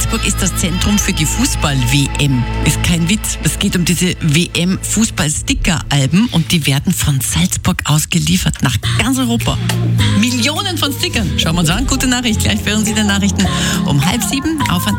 Salzburg ist das Zentrum für die Fußball-WM. Ist kein Witz. Es geht um diese WM-Fußball-Sticker-Alben und die werden von Salzburg ausgeliefert nach ganz Europa. Millionen von Stickern. Schauen wir uns an. Gute Nachricht. Gleich hören Sie die Nachrichten um 6:30 auf Antenne.